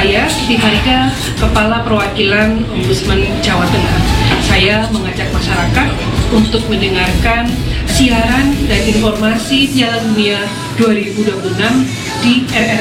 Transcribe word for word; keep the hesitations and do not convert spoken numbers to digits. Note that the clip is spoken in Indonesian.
Saya Siti Farika, Kepala Perwakilan Ombudsman Jawa Tengah. Saya mengajak masyarakat untuk mendengarkan siaran dan informasi Piala Dunia dua ribu dua puluh enam di R R